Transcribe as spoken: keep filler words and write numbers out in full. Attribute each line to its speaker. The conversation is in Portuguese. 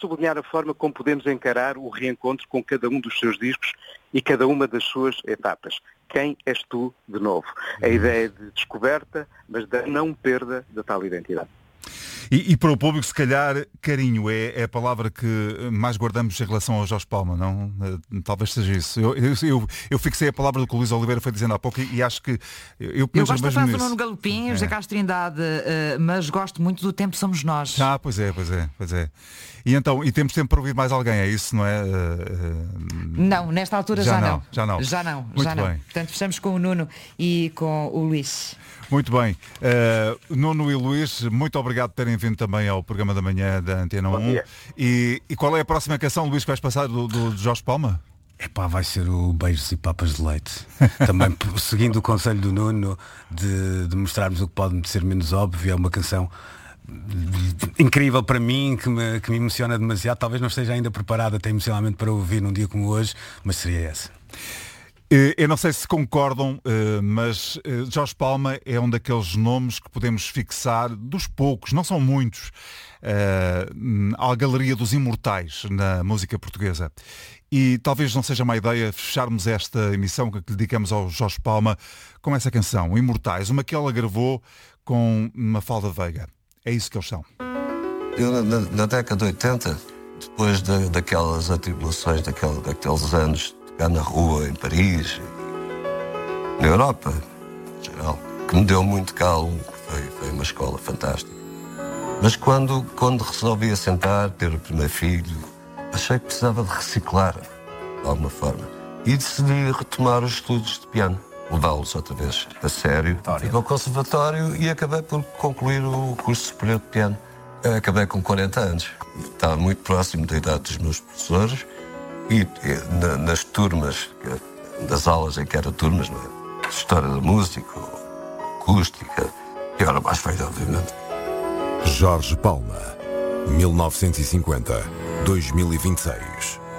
Speaker 1: sublinhar a forma como podemos encarar o reencontro com cada um dos seus discos e cada uma das suas etapas. Quem és tu de novo? A ideia de descoberta, mas da não perda da tal identidade.
Speaker 2: E, e para o público, se calhar, carinho é, é a palavra que mais guardamos em relação ao Jorge Palma, não? Talvez seja isso. Eu, eu, eu, eu fixei a palavra do que o Luís Oliveira foi dizendo há pouco e, e acho que... Eu, eu,
Speaker 3: eu gosto da frase do Nuno Galopim,
Speaker 2: é.
Speaker 3: José Carlos Trindade, uh, mas gosto muito do Tempo Somos Nós.
Speaker 2: Ah, pois é, pois é, pois é. E então, e temos tempo para ouvir mais alguém, é isso, não é? Uh, uh,
Speaker 3: não, nesta altura já,
Speaker 2: já
Speaker 3: não.
Speaker 2: não. Já não,
Speaker 3: já não.
Speaker 2: Muito
Speaker 3: já não.
Speaker 2: bem.
Speaker 3: Portanto, fechamos com o Nuno e com o Luís.
Speaker 2: Muito bem. Uh, Nuno e Luís, muito obrigado por terem vindo também ao programa da manhã da Antena um. E, e qual é a próxima canção, Luís, que vais passar do, do Jorge Palma?
Speaker 4: Epá, vai ser o Beijos e Papas de Leite. Também seguindo o conselho do Nuno de, de mostrarmos o que pode ser menos óbvio. É uma canção incrível para mim, que me, que me emociona demasiado. Talvez não esteja ainda preparado até emocionalmente para ouvir num dia como hoje, mas seria essa.
Speaker 2: Eu não sei se concordam, mas Jorge Palma é um daqueles nomes que podemos fixar, dos poucos, não são muitos, à galeria dos imortais na música portuguesa. E talvez não seja má ideia fecharmos esta emissão que lhe dedicamos ao Jorge Palma com essa canção, Imortais, uma que ela gravou com Mafalda Veiga. É isso que eles são.
Speaker 5: Eu, na, na década de oitenta, depois de, daquelas atribulações, daquele, daqueles anos cá na rua, em Paris, na Europa, em geral, que me deu muito calmo, foi, foi uma escola fantástica. Mas quando, quando resolvi assentar, ter o primeiro filho, achei que precisava de reciclar, de alguma forma. E decidi retomar os estudos de piano, levá-los outra vez a sério. Fui ao conservatório e acabei por concluir o curso superior de piano. Eu acabei com quarenta anos. Estava muito próximo da idade dos meus professores. E, e na, nas turmas, das aulas em que eram turmas, não é? História da música, acústica, e agora mais feita, obviamente.
Speaker 6: Jorge Palma, mil novecentos e cinquenta a dois mil e vinte e seis.